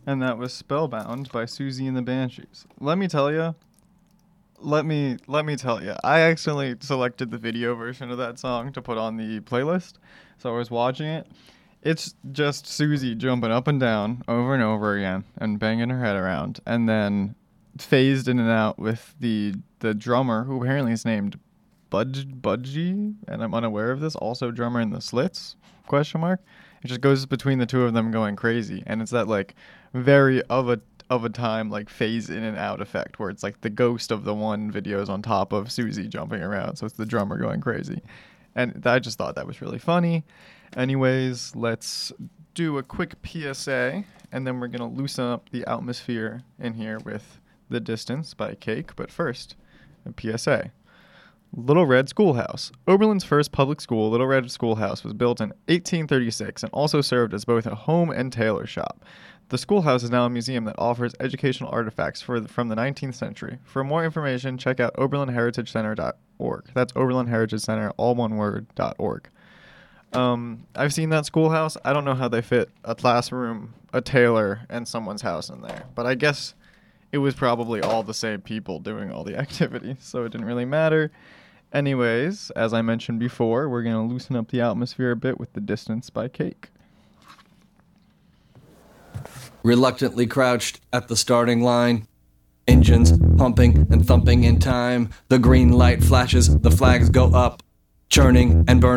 And that was Spellbound by Susie and the Banshees. Let me tell you, I accidentally selected the video version of that song to put on the playlist, so I was watching it. It's just Susie jumping up and down over and over again and banging her head around, and then phased in and out with the drummer, who apparently is named Budgie, and I'm unaware of this, also drummer in the Slits, ? It just goes between the two of them going crazy, and it's that like very of a time like phase in and out effect where it's like the ghost of the one video is on top of Susie jumping around, so it's the drummer going crazy. And I just thought that was really funny. Anyways, let's do a quick PSA, and then we're going to loosen up the atmosphere in here with The Distance by Cake. But first, a PSA. Little Red Schoolhouse. Oberlin's first public school, Little Red Schoolhouse, was built in 1836 and also served as both a home and tailor shop. The schoolhouse is now a museum that offers educational artifacts from the 19th century. For more information, check out OberlinHeritageCenter.org. That's Oberlin Heritage Center, all one word, .org. I've seen that schoolhouse. I don't know how they fit a classroom, a tailor, and someone's house in there. But I guess it was probably all the same people doing all the activities, so it didn't really matter. Anyways, as I mentioned before, we're going to loosen up the atmosphere a bit with The Distance by Cake. Reluctantly crouched at the starting line, engines pumping and thumping in time. The green light flashes, the flags go up, churning and burning.